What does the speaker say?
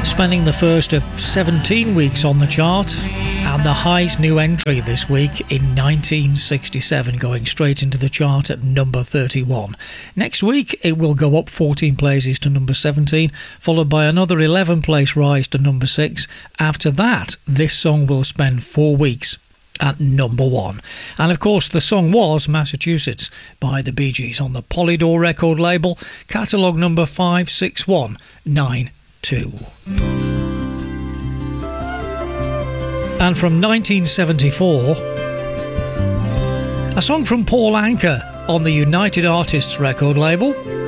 spending the first of 17 weeks on the chart, and the highest new entry this week in 1967, going straight into the chart at number 31. Next week it will go up 14 places to number 17, followed by another 11 place rise to number 6. After that, this song will spend 4 weeks at number 1. And of course the song was Massachusetts by the Bee Gees on the Polydor record label, catalogue number 56192. And from 1974, a song from Paul Anka on the United Artists record label,